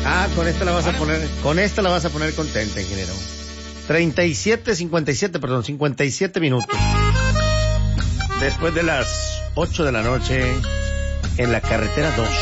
Con esta la vas a poner contenta, ingeniero. 57 minutos. Después de las 8 de la noche, en la carretera 2.